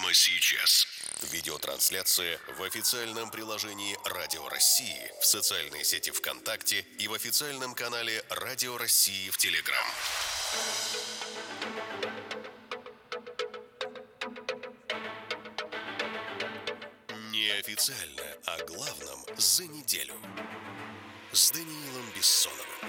Прямо сейчас. Видеотрансляция в официальном приложении Радио России, в социальной сети ВКонтакте и в официальном канале Радио России в Телеграм. Неофициально о главном за неделю. С Даниилом Бессоновым.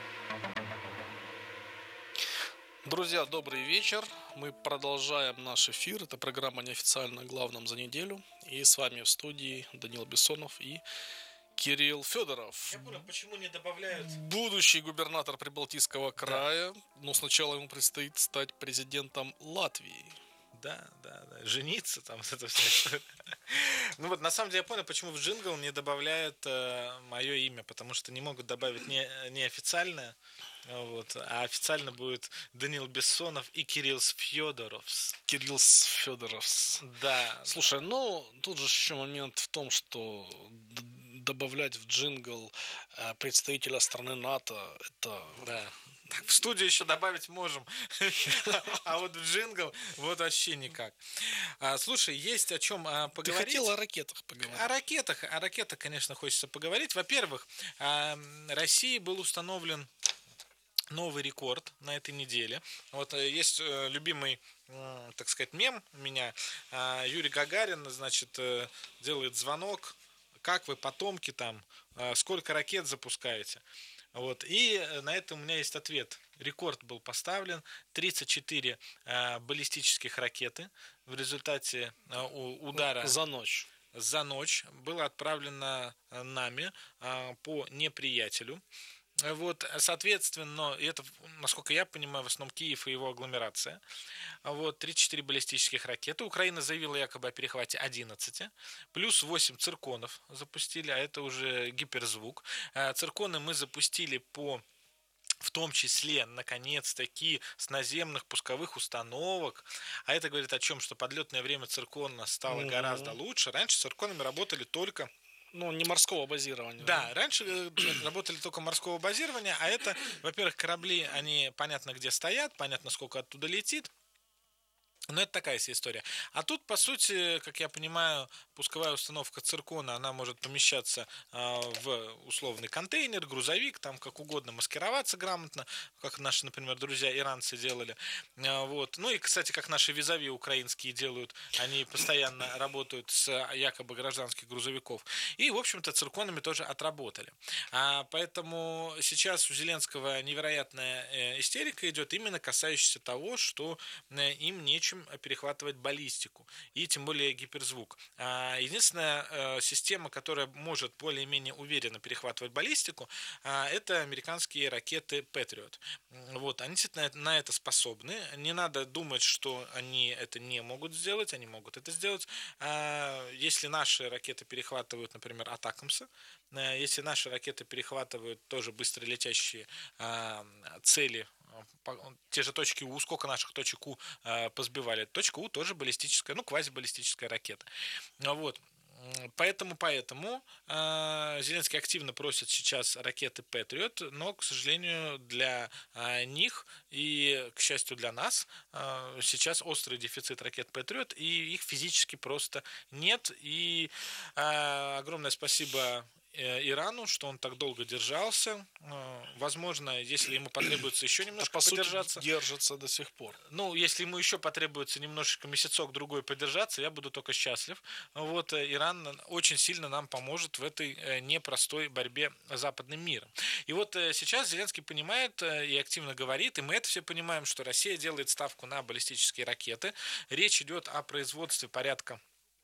Друзья, добрый вечер. Мы продолжаем наш эфир. Это программа «Неофициально о главном за неделю». И с вами в студии Даниил Бессонов и Кирилл Федоров. Я понял, почему не добавляют... Будущий губернатор Прибалтийского края. Но сначала ему предстоит стать президентом Латвии. Да. Жениться там, вот это вся история. Ну вот, на самом деле, я понял, почему в джингл не добавляют мое имя, потому что не могут добавить неофициальное, вот, а официально будет Даниил Бессонов и Кирилл Федоровс. Кирилл Федоровс. Да. Слушай, тут же еще момент в том, что добавлять в джингл представителя страны НАТО, это... Да. Так, в студию еще добавить можем, а вот в джингл вот вообще никак. Слушай, есть о чем поговорить. Ты хотел о ракетах поговорить? О ракетах, конечно, хочется поговорить. Во-первых, России был установлен новый рекорд на этой неделе. Вот есть любимый, так сказать, мем у меня. Юрий Гагарин, значит, делает звонок. Как вы, потомки, там, сколько ракет запускаете? Вот. И на это у меня есть ответ. Рекорд был поставлен. 34 баллистических ракеты в результате удара за ночь было отправлено нами по неприятелю. Вот, соответственно, это, насколько я понимаю, в основном Киев и его агломерация. Вот, 34 баллистических ракеты. Украина заявила якобы о перехвате 11. Плюс 8 цирконов запустили, а это уже гиперзвук. Цирконы мы запустили в том числе, наконец-таки, с наземных пусковых установок. А это говорит о чем? Что подлетное время циркона стало гораздо лучше. Раньше цирконами работали только... не морского базирования. Да, раньше работали только морского базирования, а это, во-первых, корабли, они понятно где стоят, понятно сколько оттуда летит. Но это такая себе история. А тут, по сути, как я понимаю, пусковая установка циркона, она может помещаться в условный контейнер, грузовик, там как угодно маскироваться грамотно, как наши, например, друзья иранцы делали. Вот. Ну и, кстати, как наши визави украинские делают, они постоянно работают с якобы гражданских грузовиков. И, в общем-то, цирконами тоже отработали. Поэтому сейчас у Зеленского невероятная истерика идет, именно касающаяся того, что им нечем перехватывать баллистику и тем более гиперзвук. Единственная система, которая может более-менее уверенно перехватывать баллистику, это американские ракеты Patriot. Вот, они на это способны. Не надо думать, что они это не могут сделать, они могут это сделать. Если наши ракеты перехватывают, например, Атакамсы, если наши ракеты перехватывают тоже быстро летящие цели, те же точки У, сколько наших точек У позбивали. Точка У тоже баллистическая, квазибаллистическая ракета. Вот. Поэтому Зеленский активно просит сейчас ракеты Patriot, но, к сожалению, для них и, к счастью, для нас сейчас острый дефицит ракет Patriot, и их физически просто нет. И огромное спасибо Ирану, что он так долго держался. Возможно, если ему потребуется еще немножко подержаться... держится до сих пор. Если ему еще потребуется немножечко месяцок-другой подержаться, я буду только счастлив. Вот, Иран очень сильно нам поможет в этой непростой борьбе с западным миром. И вот сейчас Зеленский понимает и активно говорит, и мы это все понимаем, что Россия делает ставку на баллистические ракеты. Речь идет о производстве порядка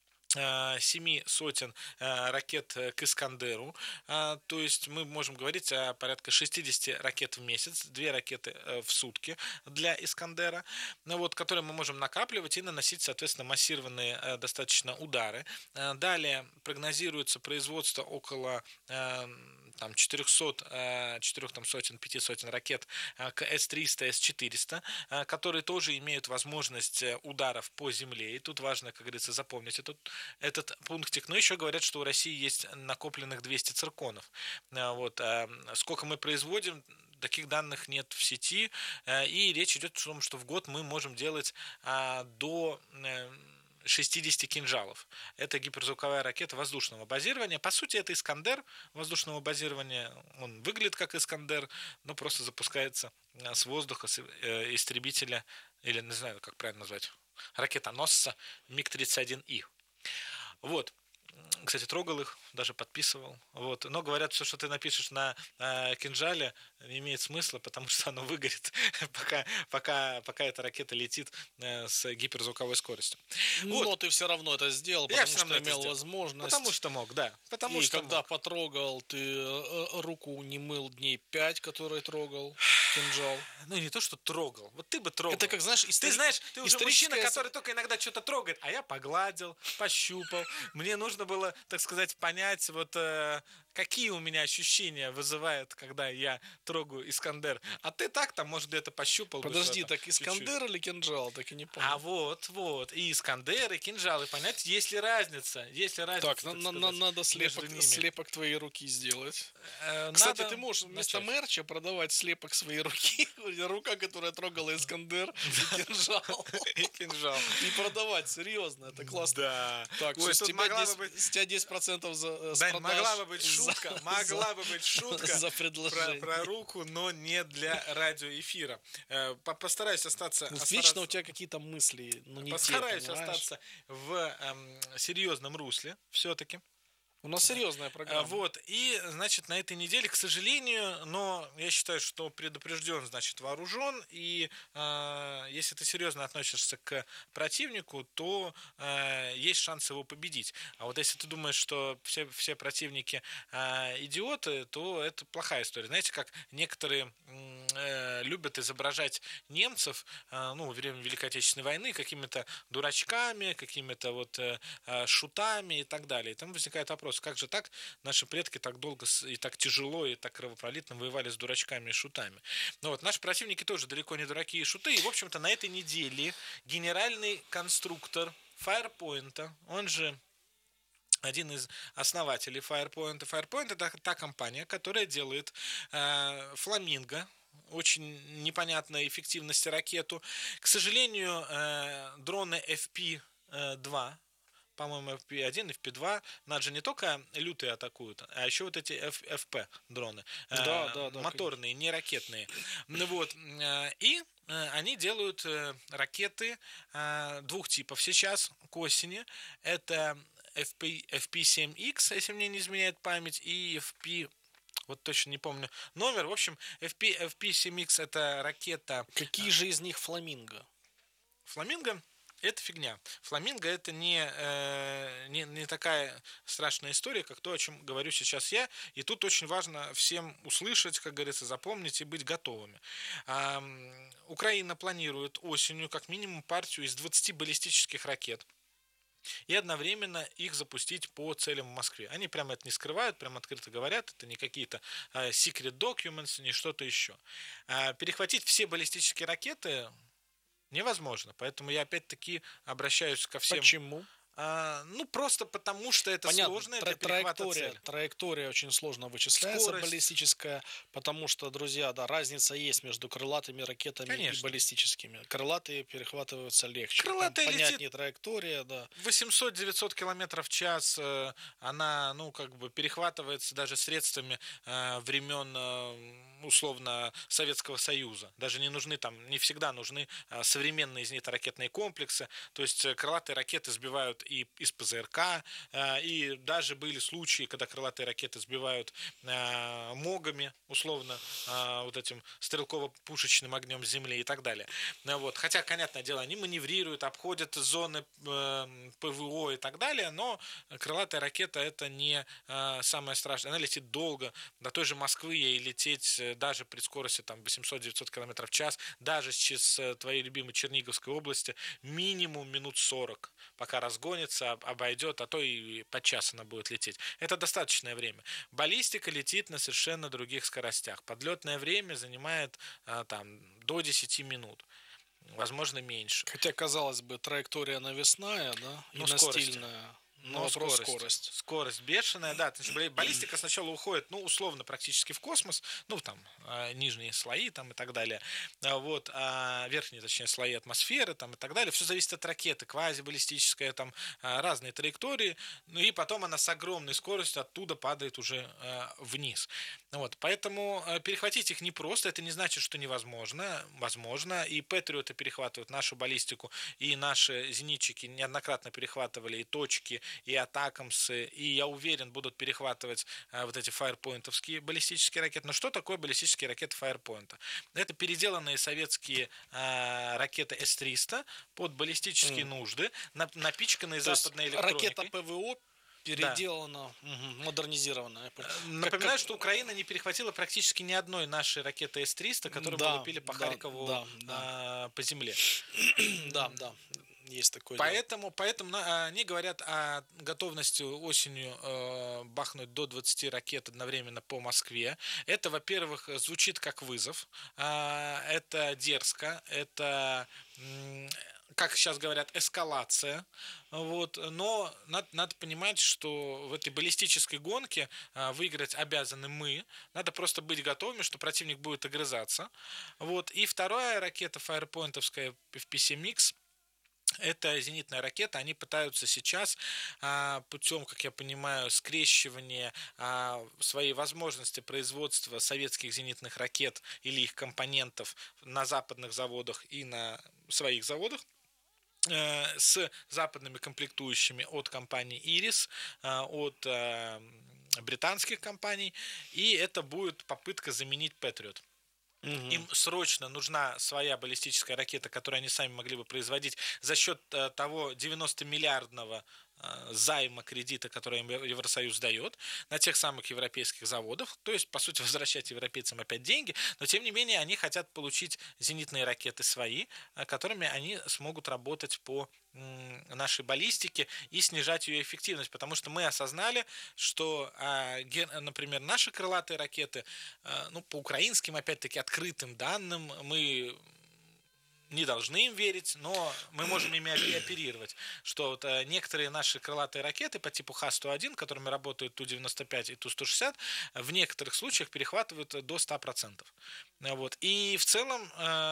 7 сотен ракет к Искандеру, то есть мы можем говорить о порядка 60 ракет в месяц, 2 ракеты в сутки для Искандера, которые мы можем накапливать и наносить, соответственно, массированные достаточно удары. Далее прогнозируется производство около 400, 5 сотен ракет к С-300, С-400, которые тоже имеют возможность ударов по земле. И тут важно, как говорится, запомнить этот пунктик. Но еще говорят, что у России есть накопленных 200 цирконов. Вот. Сколько мы производим, таких данных нет в сети. И речь идет о том, что в год мы можем делать до 60 кинжалов. Это гиперзвуковая ракета воздушного базирования. По сути, это Искандер воздушного базирования. Он выглядит как Искандер, но просто запускается с воздуха, с истребителя, или не знаю, как правильно назвать, ракетоносца МиГ-31И. Вот. Кстати, трогал их, даже подписывал. Вот. Но говорят, все, что ты напишешь на кинжале, не имеет смысла, потому что оно выгорит, пока эта ракета летит с гиперзвуковой скоростью. Но Вот. ты все равно это сделал, Я потому всё равно что это имел сделал. возможность. Потому что мог, да. Потому И что когда мог. потрогал, ты руку не мыл дней 5, который трогал кинжал. Ну, не то, что трогал. Вот ты бы трогал. Это как, знаешь, Ты знаешь, ты уже мужчина, историческая который только иногда что-то трогает, а я погладил, пощупал. Мне нужно было, так сказать, понять, вот какие у меня ощущения вызывает, когда я трогаю Искандер. А ты так-то, может, где-то пощупал бы Подожди, что-то так Искандер или кинжал? Так и не понял. А вот. И Искандер, и кинжал. И понять, есть ли разница. Есть ли разница, Так, сказать, надо между ними. слепок твоей руки сделать. Надо Кстати, ты можешь вместо начать. мерча продавать слепок своей руки. Рука, которая трогала Искандер, и кинжал. И кинжал. И продавать, серьезно, это классно. Да. Так, Ой, с тут тебя могла бы быть... 10% с Дань, продаж могла бы быть шутка, могла бы быть шутка за предложение. про руку, но не для радиоэфира. Постараюсь остаться... Вечно у тебя какие-то мысли, ну не те, Постараюсь понимаешь? остаться в серьезном русле все-таки. У нас серьезная программа. Вот, и, значит, на этой неделе, к сожалению, но я считаю, что предупрежден, значит, вооружен, и если ты серьезно относишься к противнику, то есть шанс его победить. А вот если ты думаешь, что все противники идиоты, то это плохая история. Знаете, как некоторые любят изображать немцев, ну, во время Великой Отечественной войны какими-то дурачками, какими-то вот шутами и так далее. И там возникает вопрос, как же так наши предки так долго и так тяжело и так кровопролитно воевали с дурачками и шутами. Но вот наши противники тоже далеко не дураки и шуты. И, в общем-то, на этой неделе генеральный конструктор Firepoint, он же один из основателей Firepoint. Firepoint — это та компания, которая делает Фламинго, очень непонятной эффективности ракету. К сожалению, дроны FP-2, по-моему, FP-1, FP-2, нас же не только лютые атакуют, а еще вот эти FP дроны, моторные, не ракетные. Ну вот, и они делают ракеты двух типов сейчас к осени. Это FP-7X, если мне не изменяет память, и FP... Вот точно не помню номер. В общем, FP-7X это ракета... Какие же из них Фламинго? Фламинго — это фигня. Фламинго — это не такая страшная история, как то, о чем говорю сейчас я. И тут очень важно всем услышать, как говорится, запомнить и быть готовыми. Украина планирует осенью как минимум партию из 20 баллистических ракет и одновременно их запустить по целям в Москве. Они прямо это не скрывают, прямо открыто говорят, это не какие-то secret documents, не что-то еще. Перехватить все баллистические ракеты невозможно, поэтому я опять-таки обращаюсь ко всем. Почему? Ну, просто потому, что это сложно, это перехвата цели. Траектория очень сложно вычисляется, Скорость. Баллистическая, потому что, друзья, да, разница есть между крылатыми ракетами Конечно. и баллистическими. Крылатые перехватываются легче. Крылатая понятнее летит траектория, да. 800-900 километров в час, она, ну, как бы перехватывается даже средствами времен, условно, Советского Союза. Даже не нужны там, не всегда нужны современные зенитно-ракетные комплексы. То есть крылатые ракеты сбивают и из ПЗРК, и даже были случаи, когда крылатые ракеты сбивают МОГами, условно, вот этим стрелково-пушечным огнем с земли и так далее. Вот. Хотя, понятное дело, они маневрируют, обходят зоны ПВО и так далее, но крылатая ракета — это не самое страшное. Она летит долго. До той же Москвы ей лететь даже при скорости там 800-900 км в час, даже с твоей любимой Черниговской области, минимум минут 40, пока разгонится, обойдет, а то и по часу она будет лететь. Это достаточное время. Баллистика летит на совершенно других скоростях. Подлетное время занимает там до 10 минут. Возможно, меньше. Хотя, казалось бы, траектория навесная, да, и Ну, скорости. настильная. Но вопрос скорость. Скорость бешеная, да. Значит, баллистика сначала уходит, ну, условно, практически в космос, ну, там, нижние слои там и так далее, вот, верхние, точнее, слои атмосферы там и так далее. Все зависит от ракеты, квазибаллистическая, там, разные траектории, ну, и потом она с огромной скоростью оттуда падает уже вниз. Вот, поэтому перехватить их непросто, это не значит, что невозможно. Возможно, и Патриоты перехватывают нашу баллистику, и наши зенитчики неоднократно перехватывали и точки, и атакамсы, и, я уверен, будут перехватывать вот эти фаерпоинтовские баллистические ракеты. Но что такое баллистические ракеты фаерпоинта? Это переделанные советские ракеты С-300 под баллистические нужды, напичканные западной электроникой. Ракета ПВО переделана, модернизирована. Напоминаю, что Украина не перехватила практически ни одной нашей ракеты С-300, которые лупили по Харькову по земле. Да. Есть такое. Поэтому они говорят о готовности осенью бахнуть до 20 ракет одновременно по Москве. Это, во-первых, звучит как вызов. Это дерзко. Это, как сейчас говорят, эскалация. Вот. Но надо понимать, что в этой баллистической гонке выиграть обязаны мы. Надо просто быть готовыми, что противник будет огрызаться. Вот. И вторая ракета фаерпоинтовская FP7X. Это зенитная ракета, они пытаются сейчас путем, как я понимаю, скрещивания своей возможности производства советских зенитных ракет или их компонентов на западных заводах и на своих заводах с западными комплектующими от компании «Ирис», от британских компаний, и это будет попытка заменить «Патриот». Им срочно нужна своя баллистическая ракета, которую они сами могли бы производить за счет того 90-миллиардного займа, кредита, который им Евросоюз дает на тех самых европейских заводах, то есть, по сути, возвращать европейцам опять деньги, но, тем не менее, они хотят получить зенитные ракеты свои, которыми они смогут работать по нашей баллистике и снижать ее эффективность, потому что мы осознали, что, например, наши крылатые ракеты, ну, по украинским, опять-таки, открытым данным, мы не должны им верить, но мы можем ими оперировать, что вот некоторые наши крылатые ракеты по типу Х-101, которыми работают Ту-95 и Ту-160, в некоторых случаях перехватывают до 100%. Вот. И в целом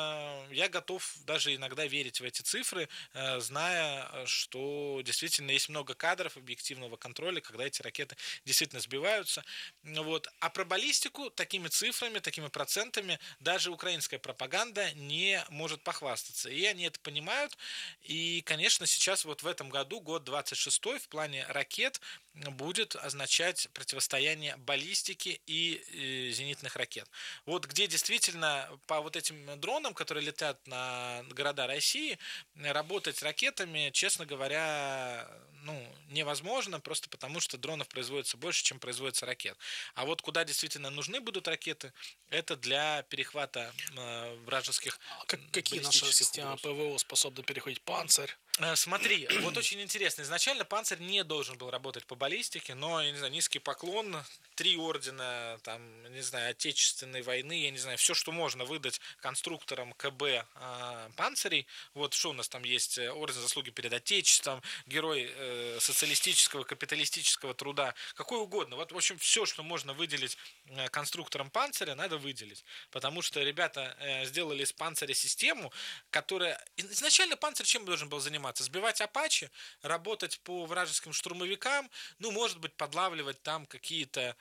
я готов даже иногда верить в эти цифры, зная, что действительно есть много кадров объективного контроля, когда эти ракеты действительно сбиваются. Вот. А про баллистику такими цифрами, такими процентами даже украинская пропаганда не может похвастаться. И они это понимают. И, конечно, сейчас вот в этом году, год 26-й, в плане ракет будет означать противостояние баллистики и зенитных ракет. Вот где действительно по вот этим дронам, которые летят на города России, работать ракетами, честно говоря, невозможно, просто потому что дронов производится больше, чем производится ракет. А вот куда действительно нужны будут ракеты, это для перехвата вражеских. Какие наши системы ПВО способны перехватить? Панцирь? Смотри, вот очень интересно. Изначально Панцирь не должен был работать по баллистике, но, я не знаю, низкий поклон, 3 ордена, там, не знаю, Отечественной войны, я не знаю, все, что можно выдать конструкторам КБ Панцирей. Вот что у нас там есть: орден заслуги перед Отечеством, герой социалистического, капиталистического труда, какой угодно. Вот, в общем, все, что можно выделить конструкторам Панциря, надо выделить. Потому что ребята сделали из Панциря систему, которая... Изначально Панцирь чем должен был заниматься? Сбивать Апачи, работать по вражеским штурмовикам, может быть, подлавливать там какие-то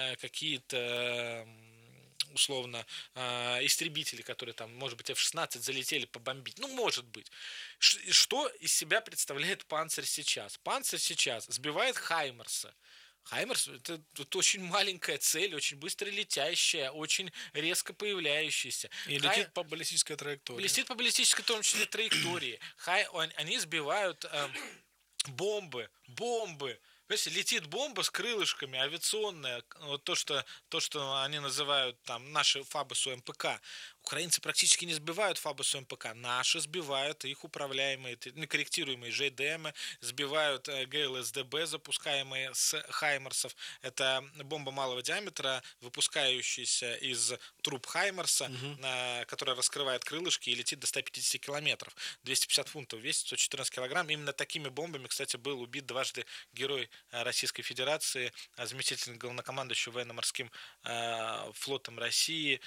условно истребители, которые там, может быть, F-16 залетели побомбить. Может быть. Что из себя представляет Панцирь сейчас? Панцирь сейчас сбивает Хаймерса. Хаймерс — это очень маленькая цель, очень быстро летящая, очень резко появляющаяся. И летит по баллистической траектории. Летит по баллистической, в том числе, траектории. Они сбивают бомбы. Понимаете, летит бомба с крылышками, авиационная, вот то, что они называют там наши ФАБы СУ МПК. украинцы практически не сбивают Фабусу МПК. Наши сбивают, их управляемые, корректируемые ЖДМ, сбивают ГЛСДБ, запускаемые с Хаймерсов. Это бомба малого диаметра, выпускающаяся из труб Хаймерса, которая раскрывает крылышки и летит до 150 километров. 250 фунтов весит, 114 килограмм. Именно такими бомбами, кстати, был убит дважды герой Российской Федерации, заместитель главнокомандующего военно-морским флотом России,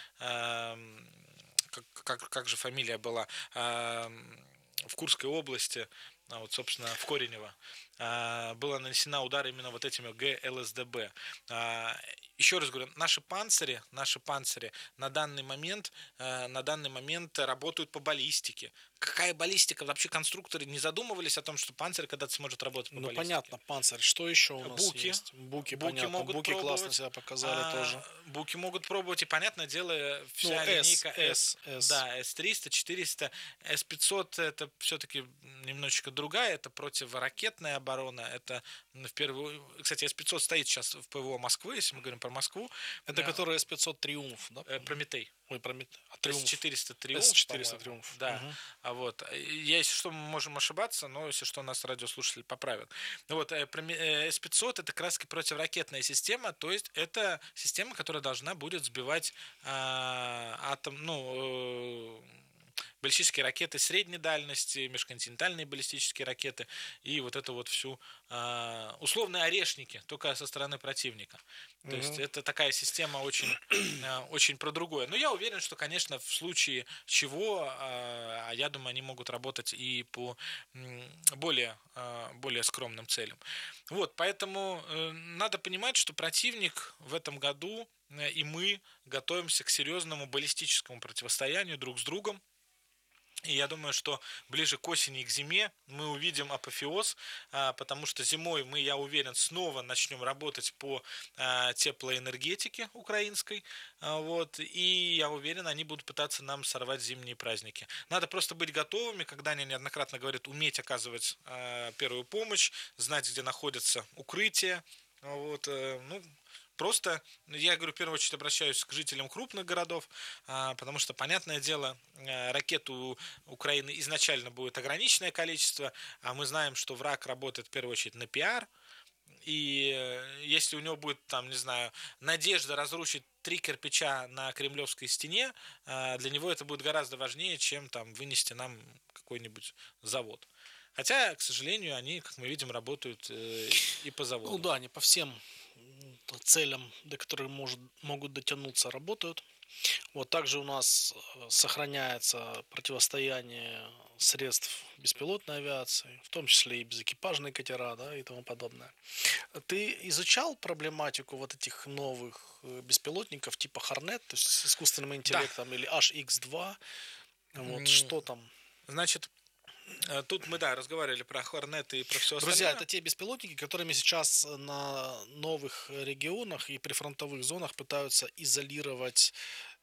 как же фамилия была, в Курской области, вот, собственно, в Коренево, была нанесена удар именно вот этими ГЛСДБ. Еще раз говорю, наши панцири на данный момент работают по баллистике. Какая баллистика? Вообще конструкторы не задумывались о том, что панцирь когда-то сможет работать по баллистике. Понятно, панцирь. Что еще у нас Буки. есть? Буки могут Буки пробовать. Классно себя показали тоже. Буки могут пробовать, и, понятное дело, вся линейка S. Да, S300, 400, S500 это все-таки немножечко другая, это противоракетная оборона, это в первую... Кстати, S500 стоит сейчас в ПВО Москвы, если мы говорим про Москву. Это который S500 Триумф, да? Прометей. Ой, Прометей. S400 Триумф. S400 Триумф. Да. Вот. Если что, мы можем ошибаться, но если что, нас радиослушатели поправят. Вот. S500 это как раз противоракетная система, то есть это система, которая должна будет сбивать баллистические ракеты средней дальности, межконтинентальные баллистические ракеты и вот эту вот всю условные орешники, только со стороны противника. То есть это такая система очень, очень про другое. Но я уверен, что, конечно, в случае чего, я думаю, они могут работать и по более скромным целям. Вот, поэтому надо понимать, что противник в этом году и мы готовимся к серьезному баллистическому противостоянию друг с другом. И я думаю, что ближе к осени и к зиме мы увидим апофеоз, потому что зимой мы, я уверен, снова начнем работать по теплоэнергетике украинской. Вот, и я уверен, они будут пытаться нам сорвать зимние праздники. Надо просто быть готовыми, когда они неоднократно говорят, уметь оказывать первую помощь, знать, где находятся укрытия. Вот, просто, я говорю, в первую очередь обращаюсь к жителям крупных городов, потому что, понятное дело, ракет у Украины изначально будет ограниченное количество, а мы знаем, что враг работает в первую очередь на пиар, и если у него будет, там, не знаю, надежда разрушить 3 кирпича на Кремлевской стене, для него это будет гораздо важнее, чем там вынести нам какой-нибудь завод. Хотя, к сожалению, они, как мы видим, работают и по заводу. Ну да, они по всем целям, до которых могут дотянуться, работают. Вот также у нас сохраняется противостояние средств беспилотной авиации, в том числе и безэкипажные катера, да, и тому подобное. Ты изучал проблематику вот этих новых беспилотников типа Hornet, то есть с искусственным интеллектом, или HX-2? Вот, что там? Значит, тут мы, разговаривали про Hornet и про все остальное. Друзья, это те беспилотники, которыми сейчас на новых регионах и прифронтовых зонах пытаются изолировать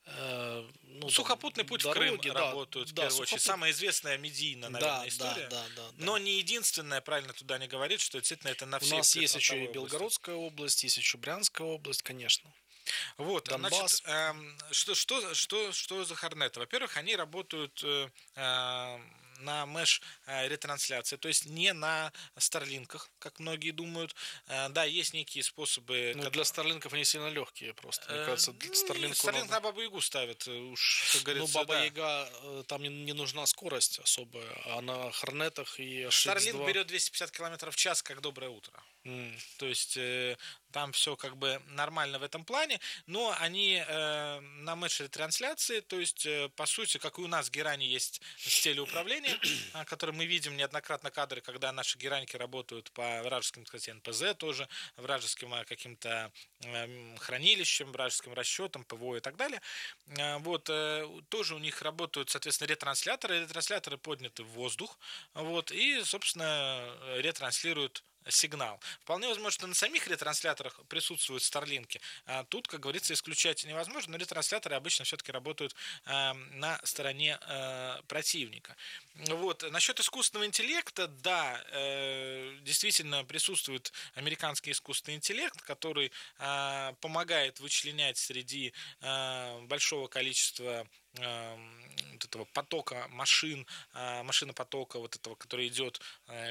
сухопутный путь дороги, в Крым работают в первую очередь. Самая известная медийная, наверное, история. Но не единственная, правильно туда не говорит, что действительно это на все. У нас есть еще и Белгородская область, есть еще Брянская область, конечно. Вот, Донбасс. Значит, что за Hornet? Во-первых, они работают на меш-ретрансляции, то есть не на старлинках, как многие думают. Да, есть некие способы... Для старлинков они сильно легкие просто. Мне кажется, Старлинг на Бабу-Ягу ставят, уж, как говорится. Баба-Яга, там не нужна скорость особая, а на Хорнетах и HX-2... Старлинг берет 250 км в час, как доброе утро. То есть там все как бы нормально в этом плане, но они на меш-ретрансляции, то есть по сути, как и у нас в Геране есть с телеуправлением, который мы видим неоднократно кадры, когда наши гераньки работают по вражеским, кстати, НПЗ тоже, вражеским каким-то хранилищам, вражеским расчетам, ПВО и так далее. Вот, тоже у них работают, соответственно, ретрансляторы подняты в воздух, вот, и, собственно, ретранслируют сигнал. Вполне возможно, что на самих ретрансляторах присутствуют Старлинки. Тут, как говорится, исключать невозможно, но ретрансляторы обычно все-таки работают на стороне противника. Вот. Насчет искусственного интеллекта, да, действительно присутствует американский искусственный интеллект, который помогает вычленять среди большого количества вот этого потока машин, машинопотока, вот этого, который идет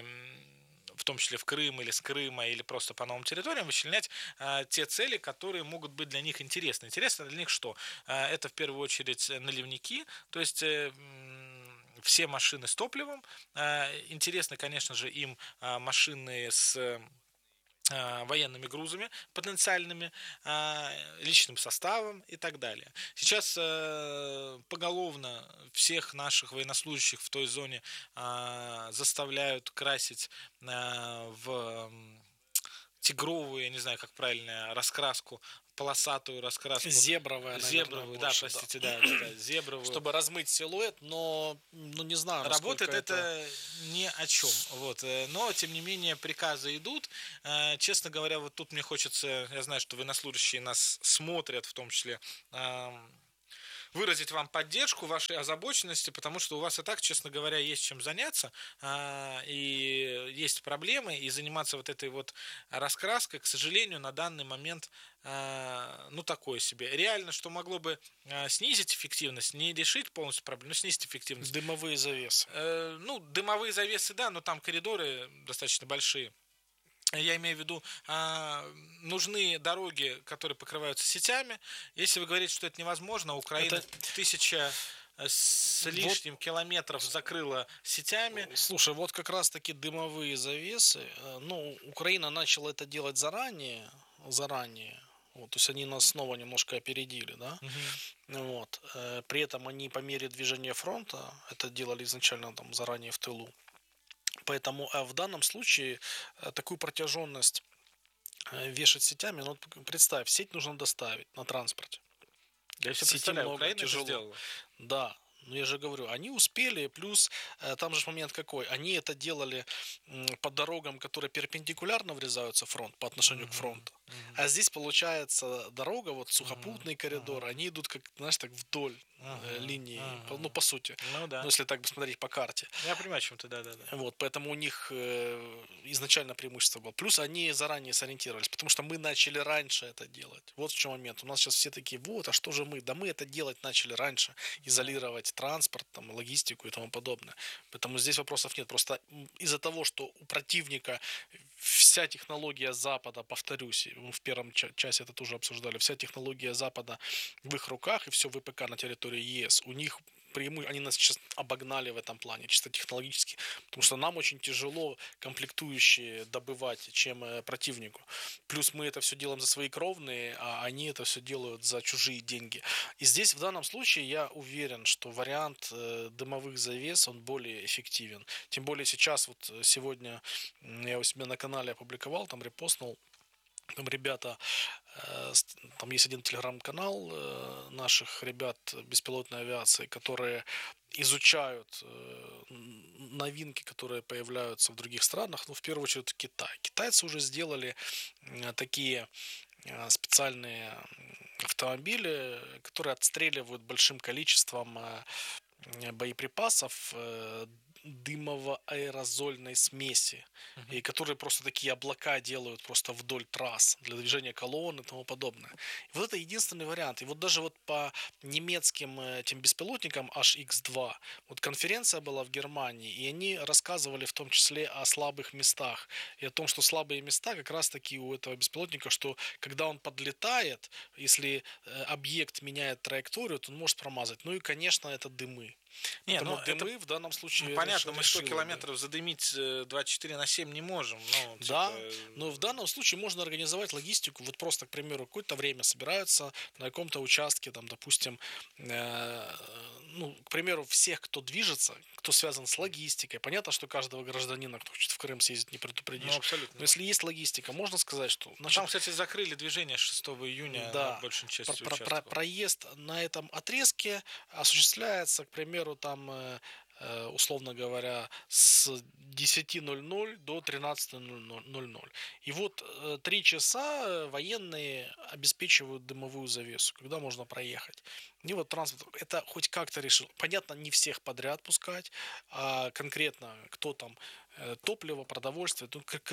в том числе в Крым или с Крыма, или просто по новым территориям, вычленять те цели, которые могут быть для них интересны. Интересно для них что? Это в первую очередь наливники, то есть все машины с топливом. Интересны, конечно же, им машины с военными грузами потенциальными, личным составом и так далее. Сейчас поголовно всех наших военнослужащих в той зоне заставляют красить в тигровую, я не знаю, как правильно, раскраску, полосатую раскраску. Зебровая, зебровую, да, простите, да, зебровую. Чтобы размыть силуэт, но не знаю, работает это ни о чем. Вот. Но, тем не менее, приказы идут. Честно говоря, вот тут мне хочется, я знаю, что военнослужащие нас смотрят, в том числе, выразить вам поддержку вашей озабоченности, потому что у вас и так, честно говоря, есть чем заняться, и есть проблемы, и заниматься вот этой вот раскраской, к сожалению, на данный момент, такое себе. Реально, что могло бы снизить эффективность, не решить полностью проблему, но снизить эффективность. Дымовые завесы. Дымовые завесы, да, но там коридоры достаточно большие. Я имею в виду, нужны дороги, которые покрываются сетями. Если вы говорите, что это невозможно, Украина 1000 с лишним километров закрыла сетями. Слушай, вот как раз-таки дымовые завесы. Украина начала это делать заранее. Вот, то есть они нас снова немножко опередили, да? Вот. При этом они по мере движения фронта это делали изначально там заранее в тылу. Поэтому в данном случае такую протяженность вешать сетями, представь, сеть нужно доставить на транспорте. Я все представляю, Украина это сделала. Да, но я же говорю, они успели, плюс там же момент какой, они это делали по дорогам, которые перпендикулярно врезаются в фронт, по отношению к фронту. А здесь получается дорога, вот сухопутный коридор, они идут как, знаешь, так вдоль линии, по сути. Да. Если так посмотреть по карте. Я понимаю, о чем ты, да. Вот, поэтому у них изначально преимущество было. Плюс они заранее сориентировались, потому что мы начали раньше это делать. Вот в чем момент. У нас сейчас все такие, а что же мы? Да мы это делать начали раньше, изолировать транспорт, там, логистику и тому подобное. Поэтому здесь вопросов нет. Просто из-за того, что у противника вся технология Запада, повторюсь, в первом часе это тоже обсуждали, вся технология Запада в их руках и все ВПК на территории ЕС, у них они нас сейчас обогнали в этом плане, чисто технологически, потому что нам очень тяжело комплектующие добывать, чем противнику. Плюс мы это все делаем за свои кровные, а они это все делают за чужие деньги. И здесь в данном случае я уверен, что вариант дымовых завес, он более эффективен. Тем более сейчас, вот сегодня я у себя на канале опубликовал, там репостнул, там ребята, там есть один телеграм-канал наших ребят беспилотной авиации, которые изучают новинки, которые появляются в других странах, в первую очередь Китай. Китайцы уже сделали такие специальные автомобили, которые отстреливают большим количеством боеприпасов дымово-аэрозольной смеси, и которые просто такие облака делают просто вдоль трасс для движения колонн и тому подобное. И вот это единственный вариант. И вот даже вот по немецким этим беспилотникам HX-2, вот конференция была в Германии, и они рассказывали в том числе о слабых местах, и о том, что слабые места как раз-таки у этого беспилотника, что когда он подлетает, если объект меняет траекторию, то он может промазать. Ну и, конечно, это дымы. Дымы в данном случае... понятно, мы 100 километров задымить 24/7 не можем. Да, но в данном случае можно организовать логистику. Вот просто, к примеру, какое-то время собираются на каком-то участке, там, допустим, к примеру, всех, кто движется, кто связан с логистикой. Понятно, что каждого гражданина, кто хочет в Крым съездить, не предупредишь. Абсолютно. Но если есть логистика, можно сказать, что... Там, кстати, закрыли движение 6 июня на большей части участков. Проезд на этом отрезке осуществляется, к примеру, там условно говоря, с 10:00 до 13:00. И вот 3 часа военные обеспечивают дымовую завесу, когда можно проехать. И вот транспорт это хоть как-то решил. Понятно, не всех подряд пускать, а конкретно кто там топливо, продовольствие,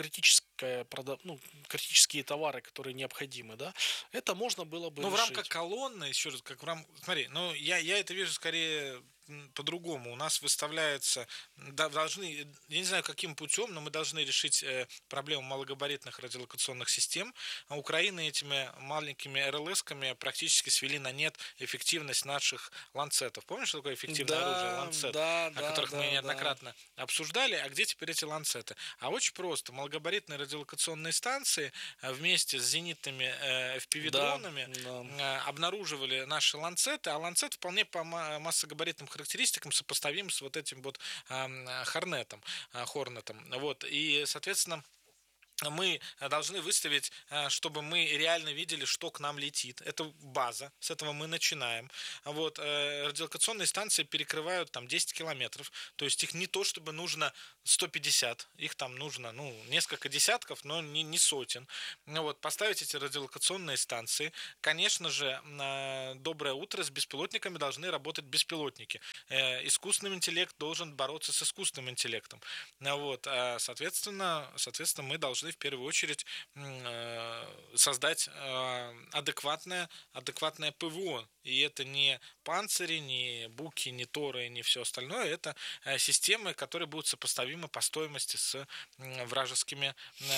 критические товары, которые необходимы, да, это можно было бы Ну, в рамках решить. колонны, еще раз, как в рамках... Смотри, ну, я это вижу скорее по-другому. У нас выставляется... должны, я не знаю, каким путем, но мы должны решить проблему малогабаритных радиолокационных систем. А Украина этими маленькими РЛСками практически свели на нет эффективность наших ланцетов. Помнишь, что такое эффективное оружие? Ланцет, Да, о которых мы да. неоднократно обсуждали. А где теперь эти ланцеты? А очень просто. Малогабаритные радиолокационные станции вместе с зенитными FPV-дронами обнаруживали наши ланцеты, а ланцет вполне по массогабаритным характеристикам сопоставим с вот этим вот Хорнетом. Вот. И, соответственно, мы должны выставить, чтобы мы реально видели, что к нам летит. Это база, с этого мы начинаем. Вот, радиолокационные станции перекрывают там 10 километров, то есть их не то, чтобы нужно 150, их там нужно несколько десятков, но не сотен. Вот, поставить эти радиолокационные станции. Конечно же, доброе утро, с беспилотниками должны работать беспилотники. Искусственный интеллект должен бороться с искусственным интеллектом. Вот, соответственно, мы должны в первую очередь создать адекватное ПВО. И это не панцири, не буки, не торы, не все остальное. Это системы, которые будут сопоставимы по стоимости с вражескими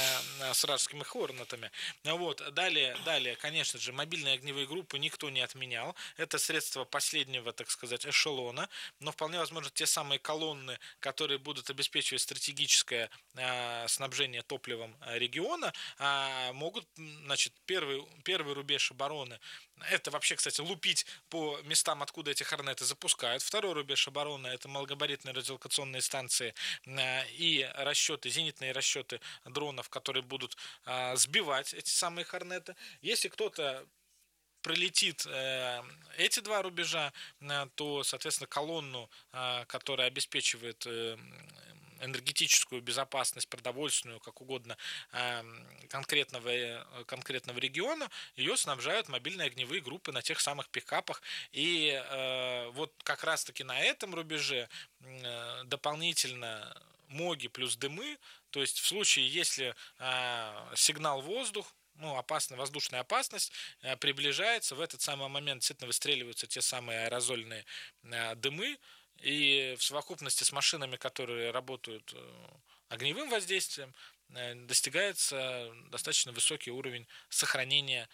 хорнетами. Вот. Далее, конечно же, мобильные огневые группы никто не отменял. Это средство последнего, так сказать, эшелона. Но вполне возможно те самые колонны, которые будут обеспечивать стратегическое снабжение топливом региона, могут, значит, первый рубеж обороны, это вообще, кстати, лупить по местам, откуда эти хорнеты запускают. Второй рубеж обороны — это малогабаритные радиолокационные станции и расчеты, зенитные расчеты дронов, которые будут сбивать эти самые хорнеты. Если кто-то пролетит эти два рубежа, то, соответственно, колонну, которая обеспечивает энергетическую безопасность, продовольственную, как угодно, конкретного региона, ее снабжают мобильные огневые группы на тех самых пикапах. И вот как раз-таки на этом рубеже дополнительно МОГи плюс дымы, то есть в случае, если сигнал воздух, воздушная опасность приближается, в этот самый момент действительно выстреливаются те самые аэрозольные дымы, и в совокупности с машинами, которые работают огневым воздействием, достигается достаточно высокий уровень сохранения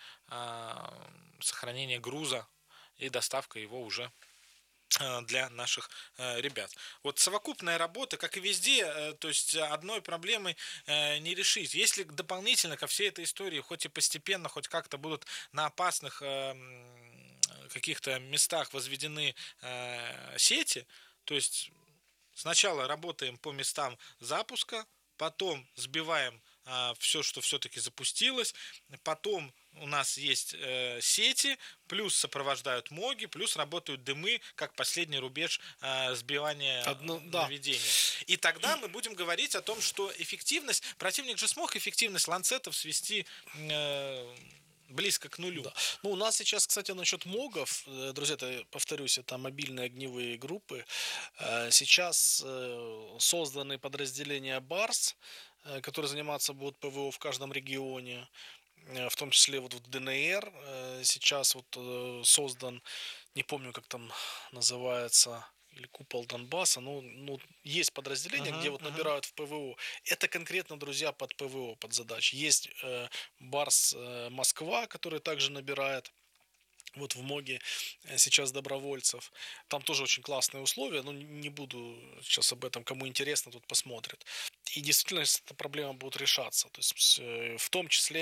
груза и доставка его уже для наших ребят. Вот совокупная работа, как и везде, то есть одной проблемой не решить. Если дополнительно ко всей этой истории, хоть и постепенно, хоть как-то будут на опасных каких-то местах возведены сети, то есть сначала работаем по местам запуска, потом сбиваем все, что все-таки запустилось, потом у нас есть сети, плюс сопровождают МОГи, плюс работают дымы, как последний рубеж сбивания наведения. И тогда мы будем говорить о том, что эффективность, противник же смог эффективность ланцетов свести близко к нулю. Да. У нас сейчас, кстати, насчет МОГов, друзья, повторюсь, это мобильные огневые группы. Сейчас созданы подразделения БАРС, которые заниматься будут ПВО в каждом регионе, в том числе вот в ДНР. Сейчас вот создан, не помню, как там называется, или купол Донбасса, есть подразделения, где вот набирают в ПВО. Это конкретно, друзья, под ПВО, под задачи. Есть Барс Москва, который также набирает вот в МОГе сейчас добровольцев. Там тоже очень классные условия, но не буду сейчас об этом, кому интересно, тут посмотрит. И действительно, эта проблема будет решаться. То есть в том числе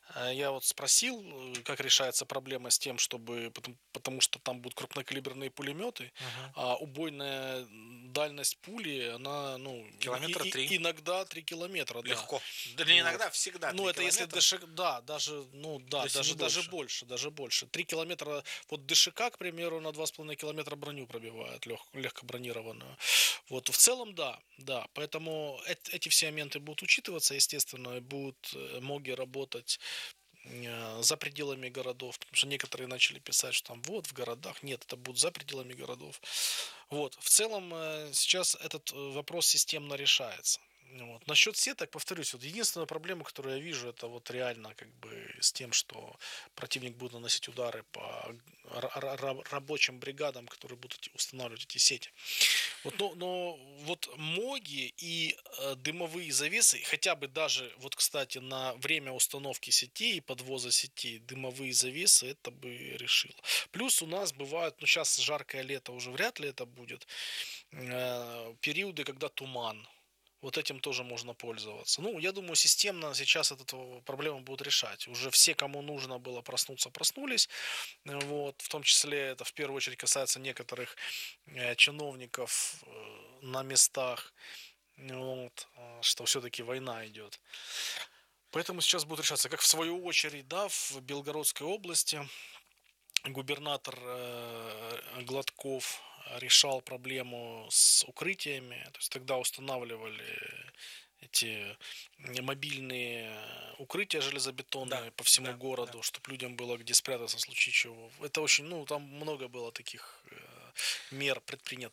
Я вот спросил, как решается проблема с тем, чтобы, потому что там будут крупнокалиберные пулеметы, а убойная дальность пули, она, ну, Километра 3. иногда 3 километра, да. Легко. Да не Вот. иногда, всегда 3 Ну, это если километра. да, даже, ну, да, Если не даже больше. даже больше. 3 километра, вот ДШК, к примеру, на 2,5 километра броню пробивает, легко бронированную. Вот, в целом, да, да. Поэтому эти все моменты будут учитываться, естественно, и будут МОГи работать за пределами городов, потому что некоторые начали писать, что там вот в городах. Нет, это будет за пределами городов. Вот. В целом сейчас этот вопрос системно решается. Вот. Насчет сеток, повторюсь, вот единственная проблема, которую я вижу, это вот реально как бы с тем, что противник будет наносить удары по рабочим бригадам, которые будут устанавливать эти сети. Вот, но вот МОГи и дымовые завесы, хотя бы даже, вот, кстати, на время установки сетей и подвоза сетей, дымовые завесы это бы решило. Плюс у нас бывают, ну сейчас жаркое лето, уже вряд ли это будет, периоды, когда туман. Вот этим тоже можно пользоваться. Ну, я думаю, системно сейчас эту проблему будут решать. Уже все, кому нужно было проснуться, проснулись. Вот, в том числе это в первую очередь касается некоторых чиновников на местах. Вот, что все-таки война идет. Поэтому сейчас будет решаться, как в свою очередь, да, в Белгородской области губернатор Гладков решал проблему с укрытиями. То есть тогда устанавливали эти мобильные укрытия железобетонные по всему городу, чтобы людям было где спрятаться в случае чего. Это очень, ну, там много было таких мер предпринято.